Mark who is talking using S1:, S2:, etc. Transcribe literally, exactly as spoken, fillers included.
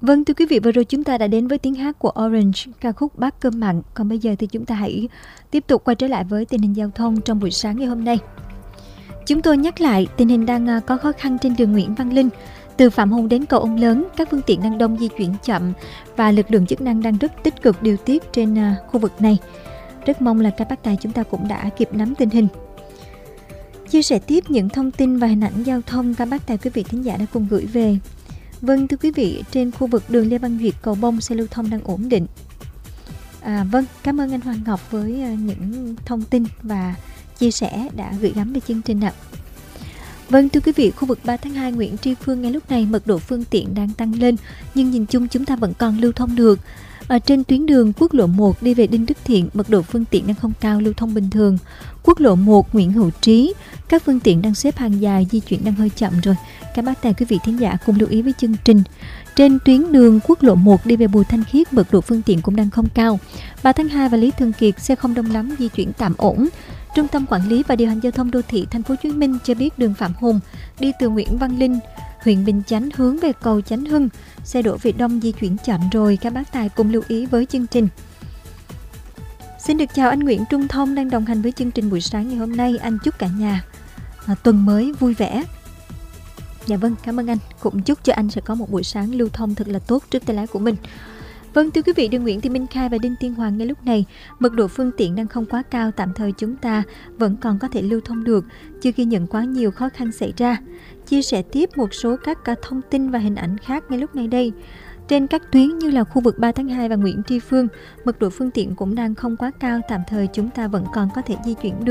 S1: Vâng, thưa quý vị, vừa rồi chúng ta đã đến với tiếng hát của Orange, ca khúc Bát Cơm Mặn. Còn bây giờ thì chúng ta hãy tiếp tục quay trở lại với tình hình giao thông trong buổi sáng ngày hôm nay. Chúng tôi nhắc lại, tình hình đang có khó khăn trên đường Nguyễn Văn Linh. Từ Phạm Hùng đến cầu Ông Lớn, các phương tiện đang đông di chuyển chậm và lực lượng chức năng đang rất tích cực điều tiết trên khu vực này. Rất mong là các bác tài chúng ta cũng đã kịp nắm tình hình. Chia sẻ tiếp những thông tin và hình ảnh giao thông các bác tài quý vị thính giả đã cùng gửi về. Vâng, thưa quý vị, trên khu vực đường Lê Văn Duyệt, cầu Bông, xe lưu thông đang ổn định. À, vâng, cảm ơn anh Hoàng Ngọc với những thông tin và chia sẻ đã gửi gắm về chương trình ạ. Vâng, thưa quý vị, khu vực ba tháng hai Nguyễn Tri Phương ngay lúc này mật độ phương tiện đang tăng lên, nhưng nhìn chung chúng ta vẫn còn lưu thông được. Ở trên tuyến đường quốc lộ một đi về Đinh Đức Thiện, mật độ phương tiện đang không cao, lưu thông bình thường. Quốc lộ một Nguyễn Hữu Trí, các phương tiện đang xếp hàng dài, di chuyển đang hơi chậm rồi. Các bác tài quý vị thính giả cùng lưu ý với chương trình. Trên tuyến đường quốc lộ một đi về Bùi Thanh Khiết, mật độ phương tiện cũng đang không cao. ba tháng hai và Lý Thường Kiệt, xe không đông lắm, di chuyển tạm ổn. Trung tâm Quản lý và Điều hành Giao thông Đô thị Thành phố Hồ Chí Minh cho biết đường Phạm Hùng đi từ Nguyễn Văn Linh, huyện Bình Chánh hướng về cầu Chánh Hưng, xe đổ về đông di chuyển chậm rồi. Các bác tài cùng lưu ý với chương trình. Xin được chào anh Nguyễn Trung Thông đang đồng hành với chương trình buổi sáng ngày hôm nay. Anh chúc cả nhà à, tuần mới vui vẻ. Dạ vâng, cảm ơn anh. Cũng chúc cho anh sẽ có một buổi sáng lưu thông thật là tốt trước tay lái của mình. Vâng, thưa quý vị, đường Nguyễn Thị Minh Khai và Đinh Tiên Hoàng ngay lúc này mật độ phương tiện đang không quá cao, tạm thời chúng ta vẫn còn có thể lưu thông được, chưa ghi nhận quá nhiều khó khăn xảy ra. Chia sẻ tiếp một số các thông tin và hình ảnh khác ngay lúc này đây. Trên các tuyến như là khu vực ba tháng hai và Nguyễn Tri Phương, mật độ phương tiện cũng đang không quá cao, tạm thời chúng ta vẫn còn có thể di chuyển được.